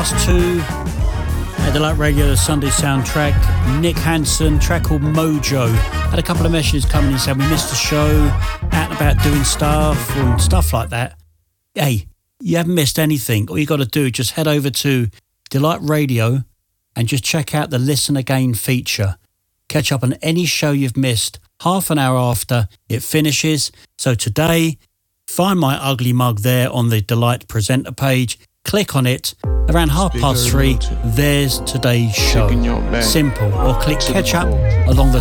2. At Delight Radio, the Sunday soundtrack. Nick Hansen, track called Mojo. Had a couple of messages coming in saying we missed the show, out and about doing stuff and stuff like that. Hey, you haven't missed anything. All you got to do is just head over to Delight Radio and just check out the Listen Again feature. Catch up on any show you've missed half an hour after it finishes. So today, find my ugly mug there on the Delight Presenter page. Click on it. Around 3:30, there's today's show. Simple. Or click catch up along the